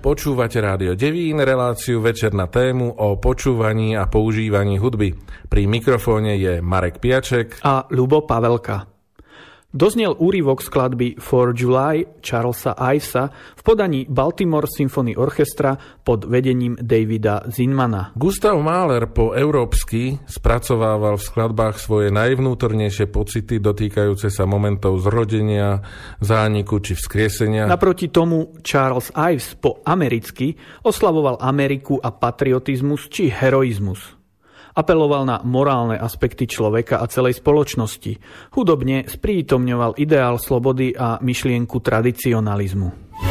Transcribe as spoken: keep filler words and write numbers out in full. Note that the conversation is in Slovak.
Počúvate Rádio Devín, reláciu Večer na tému o počúvaní a používaní hudby. Pri mikrofóne je Marek Piaček a Ľubo Pavelka. Doznel úryvok skladby For July Charlesa Ivesa v podaní Baltimore Symphony Orchestra pod vedením Davida Zinmana. Gustav Mahler po európsky spracovával v skladbách svoje najvnútornejšie pocity dotýkajúce sa momentov zrodenia, zániku či vzkriesenia. Naproti tomu Charles Ives po americky oslavoval Ameriku a patriotizmus či heroizmus. Apeloval na morálne aspekty človeka a celej spoločnosti. Hudobne sprítomňoval ideál slobody a myšlienku tradicionalizmu.